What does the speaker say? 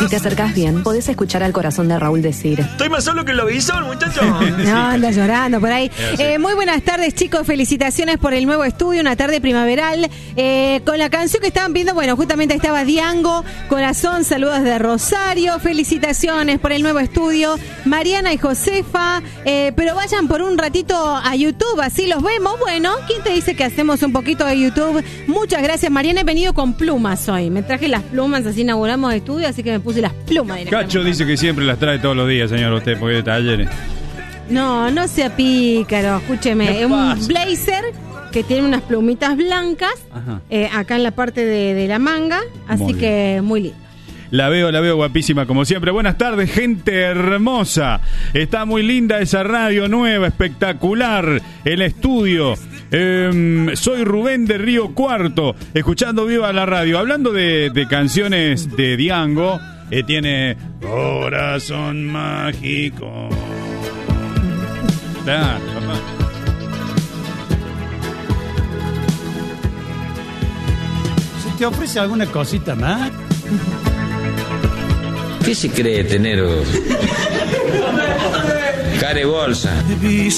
Si te acercás bien, podés escuchar al corazón de Raúl decir: Estoy más solo que el lobizón, muchacho. No, anda llorando por ahí. Muy buenas tardes, chicos. Felicitaciones por el nuevo estudio, una tarde primaveral. Con la canción que estaban viendo, bueno, justamente estaba Diango, Corazón, saludos de Rosario. Felicitaciones por el nuevo estudio, Mariana y Josefa. Pero vayan por un ratito a YouTube, así los vemos. Bueno, ¿quién te dice que hacemos un poquito de YouTube? Muchas gracias, Mariana. He venido con plumas hoy. Me traje las plumas, así inauguramos estudio, así que me puse las plumas. Cacho dice que siempre las trae todos los días, señor, usted, porque de talleres. No sea pícaro, escúcheme. Es un blazer que tiene unas plumitas blancas acá en la parte de la manga, así muy que bien. Muy lindo. La veo guapísima como siempre. Buenas tardes, gente hermosa. Está muy linda esa radio nueva, espectacular. El estudio. Soy Rubén de Río Cuarto, escuchando Viva la Radio. Hablando de canciones de Diango, tiene Corazón Mágico. Dale, papá. ¿Se te ofrece alguna cosita más? ¿Qué se cree tener? Care bolsa.